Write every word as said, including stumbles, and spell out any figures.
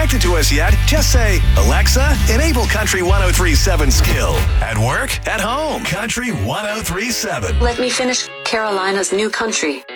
connected to us yet, just say, Alexa, enable Country one oh three point seven skill. At work, at home, Country one oh three point seven. Let me finish Carolina's new country.